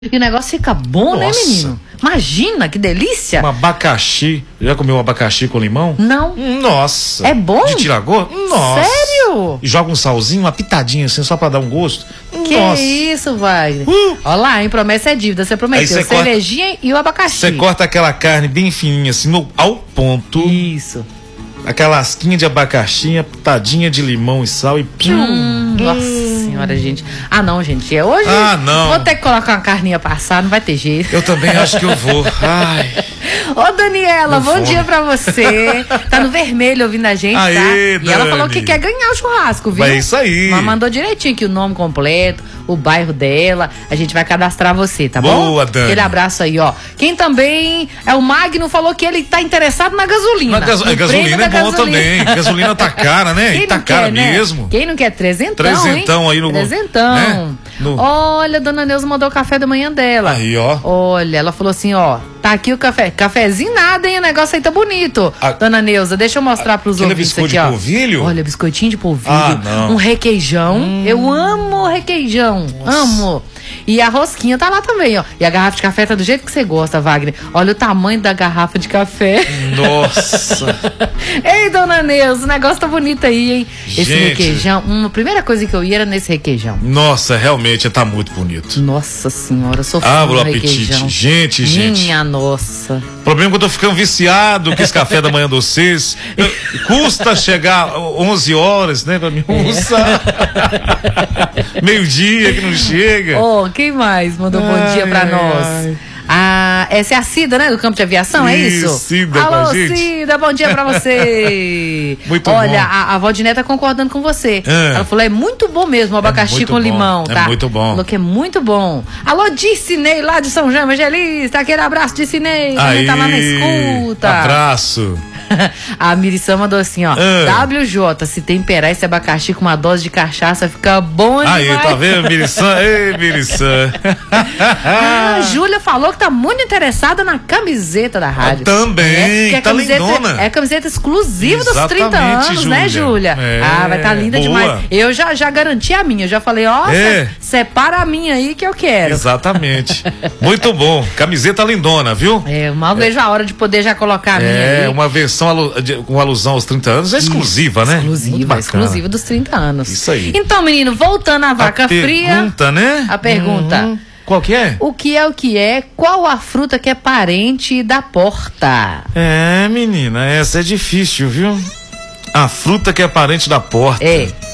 E o negócio fica bom, né, menino? Imagina, que delícia. Um abacaxi. Já comeu um abacaxi com limão? Não. Nossa. É bom? De tirar gosto? Nossa. Sério? E joga um salzinho, uma pitadinha assim, só pra dar um gosto. Que Nossa. isso, Wagner? Olha lá, hein? Promessa é dívida. Você prometeu cervejinha e o abacaxi. Você corta aquela carne bem fininha, assim, ao ponto. Isso. Aquela lasquinha de abacaxi, pitadinha de limão e sal e... Nossa senhora, gente. Ah, não, gente. Hoje não. Vou ter que colocar uma carninha passar, não vai ter jeito. Eu também acho que eu vou. Ai. Ô, Daniela, bom dia pra você. Tá no vermelho ouvindo a gente, Aê, tá? E Dani. ela falou que quer ganhar o churrasco, viu? É isso aí. Mas mandou direitinho aqui o nome completo, o bairro dela. A gente vai cadastrar você, tá bom? Boa, Dani. Aquele abraço aí, ó. Quem também é o Magno, falou que ele tá interessado na gasolina. Gasolina é bom também. Gasolina tá cara, né? Quem e tá não cara quer, né? mesmo. Quem não quer trezentão, Trezentão hein? aí no... Trezentão. Né? Olha, dona Neuza mandou o café da manhã dela. Aí, ó. Olha, ela falou assim, ó, tá aqui o café. Cafezinho nada, hein? O negócio aí tá bonito. Dona Neuza, deixa eu mostrar pros ouvintes aqui, ó. De polvilho? Olha, biscoitinho de polvilho. Não. Um requeijão. Eu amo requeijão. Nossa. Amo. E a rosquinha tá lá também, ó. E a garrafa de café tá do jeito que você gosta, Wagner. Olha o tamanho da garrafa de café. Nossa. Ei, dona Neuza, o negócio tá bonito aí, hein? Esse Gente. requeijão. A primeira coisa que eu ia era nesse requeijão. Nossa, realmente tá muito bonito. Nossa senhora, eu sou fã Abre do o apetite. requeijão. Gente. Minha nossa. O problema é que eu tô ficando viciado com esse café da manhã de vocês. Custa chegar 11 horas, né, pra mim almoçar. Meio-dia que não chega. Ó, quem mais mandou bom dia pra nós? Ah, essa é a Cida, né? Do campo de aviação, é isso? Cida, alô, com a gente. Cida, bom dia pra você. Muito Olha, bom. a Valdineta tá concordando com você. Ela falou, é muito bom mesmo o abacaxi muito com bom. limão, tá? É muito bom. Falou que é muito bom. Alô, Dicinei, lá de São João Evangelista. Aquele abraço, Dicinei. Também tá lá na escuta. Abraço. A Mirição mandou assim, ó. WJ, se temperar esse abacaxi com uma dose de cachaça, fica bom demais. Aí, tá vendo, Mirição? Ei, Mirição. A Júlia falou que tá muito interessada na camiseta da rádio. Também, tá lindona. É camiseta exclusiva dos 30 anos, Júlia. né, Júlia? Vai estar linda boa. demais. Eu já garanti a minha, eu já falei, ó, separa a minha aí que eu quero. Exatamente. Muito bom. Camiseta lindona, viu? Mal vejo a hora de poder já colocar a minha aí. Uma versão com alusão aos 30 anos, é exclusiva, né? Exclusiva dos 30 anos. Isso aí. Então, menino, voltando à vaca fria. Pergunta, né? A pergunta. Qual que é? O que é? Qual a fruta que é parente da porta? Menina, essa é difícil, viu? A fruta que é parente da porta.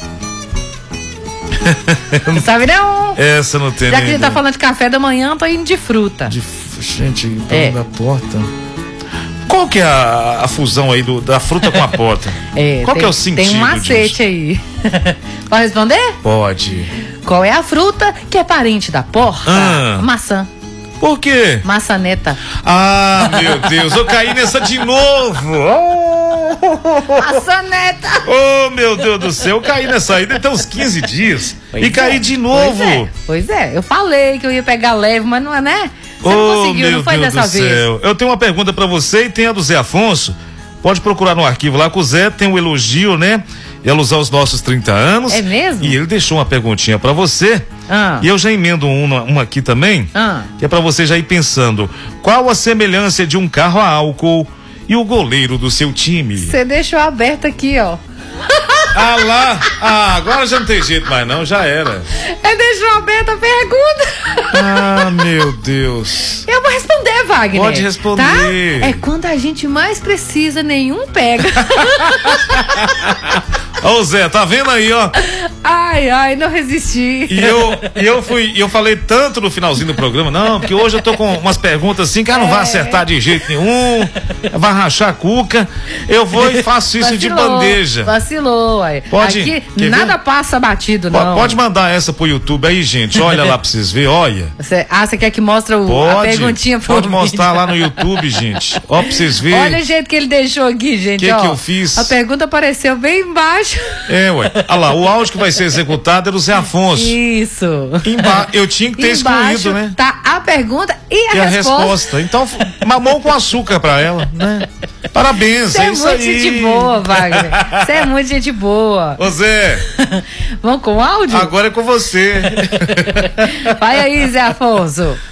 Não sabe não? Essa não tem. Já que a gente tá falando de café da manhã, tô indo de fruta. Gente, da porta. Qual que é a fusão aí da fruta com a porta? Qual que é o sentido disso? Tem um macete aí. Pode responder? Pode. Qual é a fruta que é parente da porta? Maçã. Por quê? Maçaneta. Ah, meu Deus, eu caí nessa de novo. Maçaneta. Oh, meu Deus do céu, eu caí nessa aí tem uns 15 dias. E caí de novo. Pois é, eu falei que eu ia pegar leve, mas não é, né? Você não conseguiu, não foi dessa vez. Eu tenho uma pergunta pra você e tem a do Zé Afonso. Pode procurar no arquivo lá que o Zé tem um elogio, né? E alusão aos nossos 30 anos. É mesmo? E ele deixou uma perguntinha pra você. E eu já emendo uma aqui também. Que é pra você já ir pensando. Qual a semelhança de um carro a álcool e o goleiro do seu time? Você deixou aberto aqui, ó. Agora já não tem jeito mais não, já era. Deixou aberta a pergunta. Meu Deus. Eu vou responder, Wagner. Pode responder. Tá? É quando a gente mais precisa, nenhum pega. Ô Zé, tá vendo aí, ó? Ai, não resisti. E eu falei tanto no finalzinho do programa, não, porque hoje eu tô com umas perguntas assim que não vai acertar de jeito nenhum, vai rachar a cuca. Eu vou e faço isso de bandeja. Vacilou, ué. Aqui nada passa batido, não. Pode mandar essa pro YouTube aí, gente. Olha lá pra vocês verem, olha. Você quer que mostre a perguntinha pro Pode mostrar lá no YouTube, gente. Ó, pra vocês verem. Olha o jeito que ele deixou aqui, gente. O que eu fiz? A pergunta apareceu bem embaixo. Ué. Olha lá, o áudio que vai ser executado é do Zé Afonso. Isso. Eu tinha que ter excluído, né? Tá a pergunta e a resposta. Então, mamão com açúcar pra ela, né? Parabéns, é isso aí. Você é muito gente boa, Wagner. Você é muito gente boa. Ô Zé. Vamos com o áudio? Agora é com você. Vai aí, Zé Afonso.